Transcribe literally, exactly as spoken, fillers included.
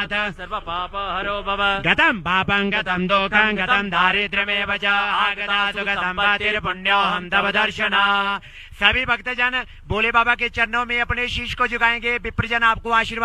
सर्व पाप हरो भव। गतम पापं गतम दुःखं गतम दारिद्र्यमेव च आगता सुगतम पुण्योहम तव दर्शना। सभी भक्तजन भोले बाबा के चरणों में अपने शीश को झुकाएंगे। विप्रजन आपको आशीर्वाद